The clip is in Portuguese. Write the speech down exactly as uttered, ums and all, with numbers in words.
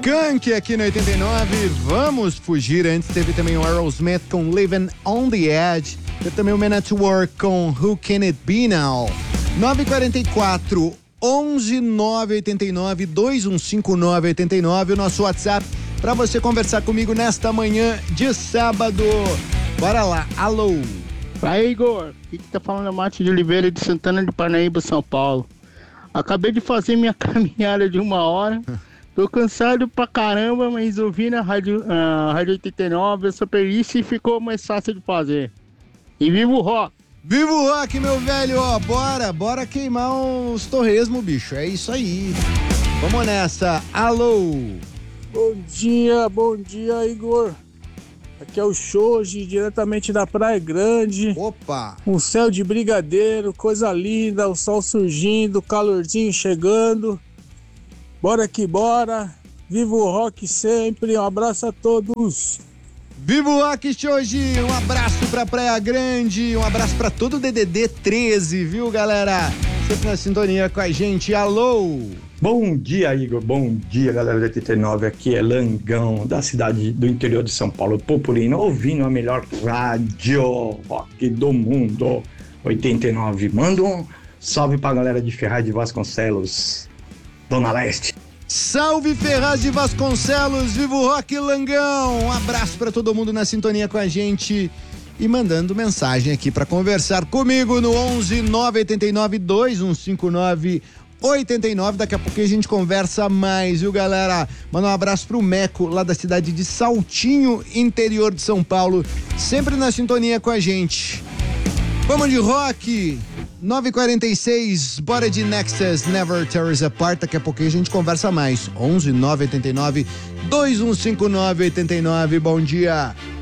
Skank aqui no oitenta e nove. Vamos fugir. Antes teve também o Aerosmith com Living on the Edge. Teve também o Man at Work com Who Can It Be Now. nove e quarenta e quatro, onze nove oito nove, dois um cinco nove oito nove. O nosso WhatsApp para você conversar comigo nesta manhã de sábado. Bora lá. Alô. Aí, Igor. Aqui que tá falando é Márcio de Oliveira de Santana de Parnaíba, São Paulo. Acabei de fazer minha caminhada de uma hora. Tô cansado pra caramba, mas ouvindo a rádio, a rádio oitenta e nove, essa playlist ficou mais fácil de fazer. E viva o rock! Viva o rock, meu velho! Ó, bora, bora queimar os torresmo, bicho. É isso aí. Vamos nessa. Alô! Bom dia, bom dia, Igor. Aqui é o Shoji, diretamente da Praia Grande. Opa! Um céu de brigadeiro, coisa linda, o sol surgindo, calorzinho chegando. Bora que bora. Viva o rock sempre. Um abraço a todos. Viva o rock, Shoji. Um abraço pra Praia Grande. Um abraço pra todo o D D D treze, viu, galera? Sempre na sintonia com a gente. Alô! Bom dia, Igor. Bom dia, galera da oitenta e nove. Aqui é Langão, da cidade do interior de São Paulo, Populino, ouvindo a melhor rádio rock do mundo, oitenta e nove. Manda um salve pra galera de Ferraz de Vasconcelos, Dona Leste. Salve Ferraz de Vasconcelos, viva o rock, Langão. Um abraço pra todo mundo na sintonia com a gente e mandando mensagem aqui pra conversar comigo no onze nove oito nove, dois um cinco nove oitenta e nove. Daqui a pouquinho a gente conversa mais, viu, galera? Manda um abraço pro Meco, lá da cidade de Saltinho, interior de São Paulo, sempre na sintonia com a gente. Vamos de rock. nove e quarenta e seis, bora de Nexus, Never Tear Us Apart. Daqui a pouquinho a gente conversa mais. onze nove oito nove, dois um cinco nove oito nove. Bom dia.